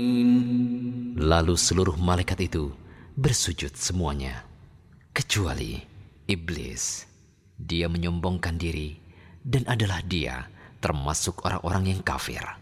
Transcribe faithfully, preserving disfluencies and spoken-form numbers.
Lalu seluruh malaikat itu bersujud semuanya, kecuali iblis. Dia menyombongkan diri dan adalah dia termasuk orang-orang yang kafir.